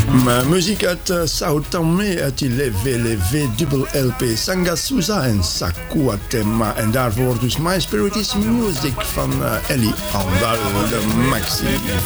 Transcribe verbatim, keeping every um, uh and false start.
M- muziek uit uh, Sao Tome, uit die Leve Leve dubbel L P, Sangasusa en Sakua Tema. En daarvoor dus My Spirit is Music van uh, Ellie Andal, de Maxi